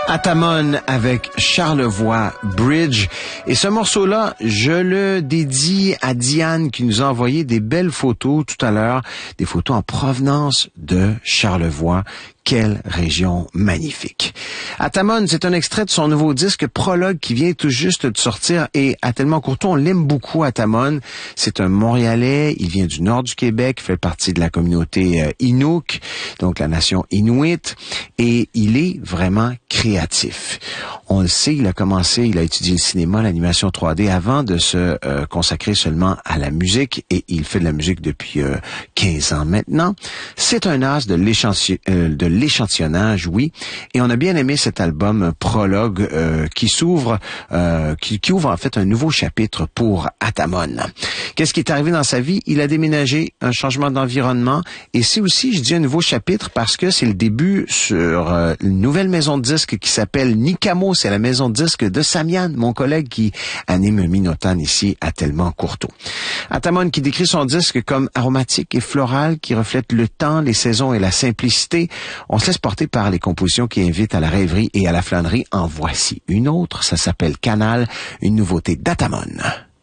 Atamon avec Charlevoix Bridge. Et ce morceau-là, je le dédie à Diane qui nous a envoyé des belles photos tout à l'heure, des photos en provenance de Charlevoix. Quelle région magnifique. Atamon, c'est un extrait de son nouveau disque Prologue qui vient tout juste de sortir et à Tellement Courtois, on l'aime beaucoup, Atamon. C'est un Montréalais, il vient du nord du Québec, fait partie de la communauté Inuk, donc la nation Inuit, et il est vraiment créatif. On le sait, il a étudié le cinéma, l'animation 3D avant de se consacrer seulement à la musique et il fait de la musique depuis 15 ans maintenant. C'est un as de l'échantillonnage, oui, et on a bien aimé cet album Prologue qui ouvre en fait un nouveau chapitre pour Atamon. Qu'est-ce qui est arrivé dans sa vie? Il a déménagé, un changement d'environnement, et c'est aussi, je dis un nouveau chapitre parce que c'est le début sur une nouvelle maison de disques qui s'appelle Nicamo. C'est la maison de disques de Samian, mon collègue qui anime Minotone ici à Tellement Courtois. Atamon qui décrit son disque comme aromatique et floral, qui reflète le temps, les saisons et la simplicité. On se laisse porter par les compositions qui invitent à la rêverie et à la flânerie. En voici une autre, ça s'appelle Canal, une nouveauté d'Atamon.